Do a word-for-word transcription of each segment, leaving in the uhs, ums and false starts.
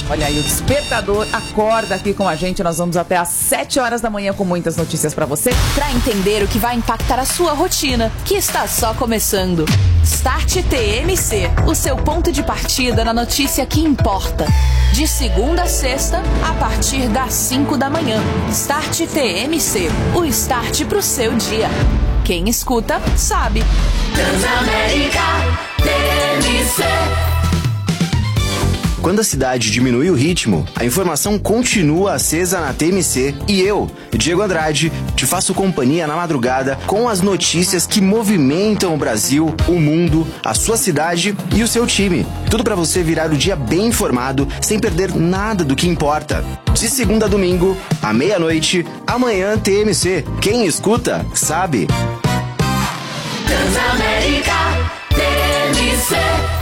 Olha aí, o Despertador acorda aqui com a gente. Nós vamos até às sete horas da manhã com muitas notícias pra você. Pra entender o que vai impactar a sua rotina, que está só começando. Start T M C, o seu ponto de partida na notícia que importa. De segunda a sexta, a partir das cinco da manhã. Start T M C, o start pro seu dia. Quem escuta, sabe. Transamérica T M C. Quando a cidade diminui o ritmo, a informação continua acesa na T M C e eu, Diego Andrade, te faço companhia na madrugada com as notícias que movimentam o Brasil, o mundo, a sua cidade e o seu time. Tudo para você virar o dia bem informado, sem perder nada do que importa. De segunda a domingo, à meia-noite, amanhã T M C. Quem escuta, sabe. Transamérica T M C.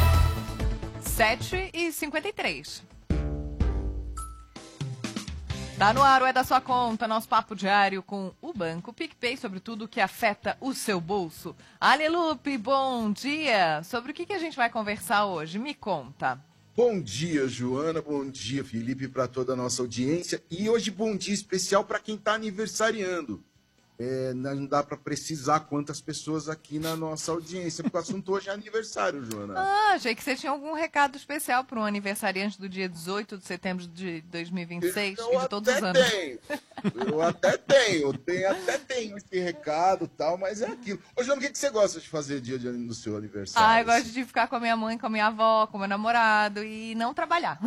sete e cinquenta e três. Tá no ar, o É da Sua Conta, nosso papo diário com o Banco PicPay sobre tudo que afeta o seu bolso. Alelupe, bom dia! Sobre o que, que a gente vai conversar hoje? Me conta. Bom dia, Joana, bom dia, Felipe, para toda a nossa audiência. E hoje, bom dia especial para quem está aniversariando. É, não dá para precisar quantas pessoas aqui na nossa audiência, porque o assunto hoje é aniversário, Joana. Ah, achei que você tinha algum recado especial para um aniversariante do dia dezoito de setembro de dois mil e vinte e seis Eu e de todos os até anos. tenho, eu até tenho, eu tenho, até tenho esse recado e tal, mas é aquilo. Ô, Joana, o que, que você gosta de fazer dia de, do seu aniversário? Ah, eu gosto de ficar com a minha mãe, com a minha avó, com o meu namorado e não trabalhar.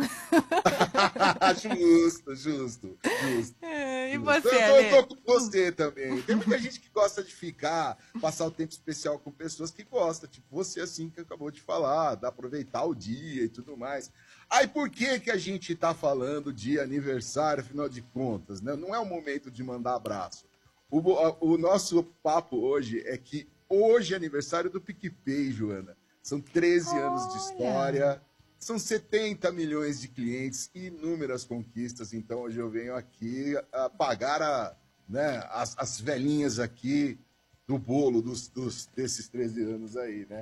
Justo, justo, justo. E justo. você, eu, Ale? tô, eu tô com você também. Tem muita gente que gosta de ficar, passar o tempo especial com pessoas que gostam, tipo você, assim, que acabou de falar, dá aproveitar o dia e tudo mais. Aí por que que a gente tá falando de aniversário, afinal de contas, né? Não é o momento de mandar abraço. O, o nosso papo hoje é que hoje é aniversário do PicPay, Joana. São treze Olha. anos de história, são setenta milhões de clientes, inúmeras conquistas. Então hoje eu venho aqui a pagar a, né, as, as velhinhas aqui do bolo dos, dos, desses treze anos aí, né?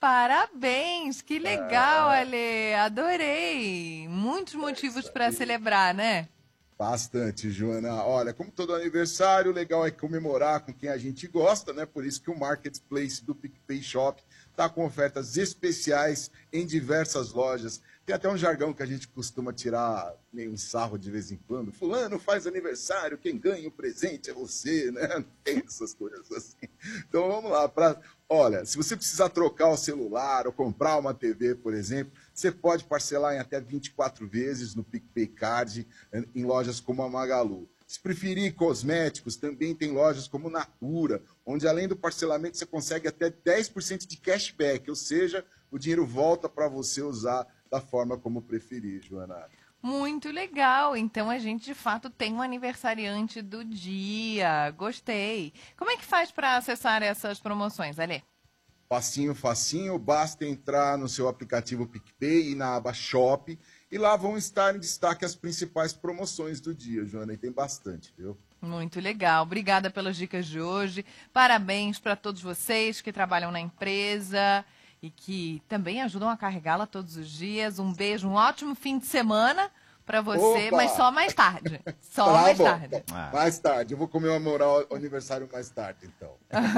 Parabéns, que legal, É. Ale, adorei. Muitos motivos para celebrar, né? Bastante, Joana. Olha, como todo aniversário, o legal é comemorar com quem a gente gosta, né? Por isso que o Marketplace do PicPay Shop está com ofertas especiais em diversas lojas. Tem até um jargão que a gente costuma tirar meio um sarro de vez em quando. Fulano faz aniversário, quem ganha o presente é você, né? Tem essas coisas assim. Então vamos lá. Pra... Olha, se você precisar trocar o celular ou comprar uma T V, por exemplo, você pode parcelar em até vinte e quatro vezes no PicPay Card em lojas como a Magalu. Se preferir cosméticos, também tem lojas como Natura, onde além do parcelamento você consegue até dez por cento de cashback, ou seja, o dinheiro volta para você usar da forma como preferir, Joana. Muito legal. Então a gente de fato tem um aniversariante do dia. Gostei. Como é que faz para acessar essas promoções, Ale? Facinho, facinho, basta entrar no seu aplicativo PicPay e na aba Shop, e lá vão estar em destaque as principais promoções do dia, Joana, e tem bastante, viu? Muito legal. Obrigada pelas dicas de hoje. Parabéns para todos vocês que trabalham na empresa e que também ajudam a carregá-la todos os dias. Um beijo, um ótimo fim de semana para você, Opa! mas só mais tarde. Só Tá mais bom, tarde. tá. Mais tarde, eu vou comemorar o aniversário mais tarde, então.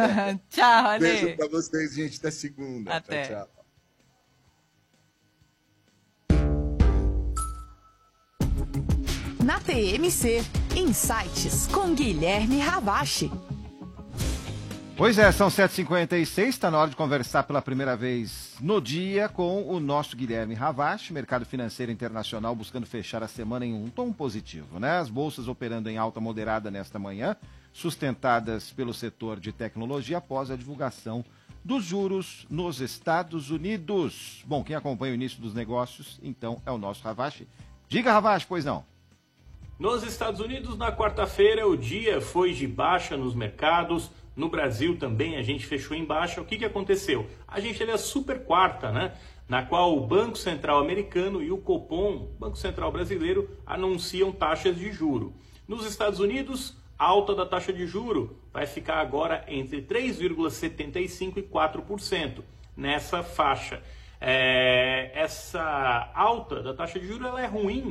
Tchau, Ale. Beijo pra vocês, gente, até segunda. Até. Tchau, tchau. Na T M C, Insights com Guilherme Ravache. Pois é, são sete e cinquenta e seis, está na hora de conversar pela primeira vez no dia com o nosso Guilherme Ravache, mercado financeiro internacional buscando fechar a semana em um tom positivo, né? As bolsas operando em alta moderada nesta manhã, sustentadas pelo setor de tecnologia após a divulgação dos juros nos Estados Unidos. Bom, quem acompanha o início dos negócios, então, é o nosso Ravache. Diga, Ravache, pois não. Nos Estados Unidos, na quarta-feira, o dia foi de baixa nos mercados. No Brasil também a gente fechou em baixa. O que, que aconteceu? A gente teve a super quarta, né? Na qual o Banco Central americano e o Copom, Banco Central brasileiro, anunciam taxas de juro. Nos Estados Unidos, a alta da taxa de juro vai ficar agora entre três vírgula setenta e cinco por cento e quatro por cento nessa faixa. É, essa alta da taxa de juros ela é ruim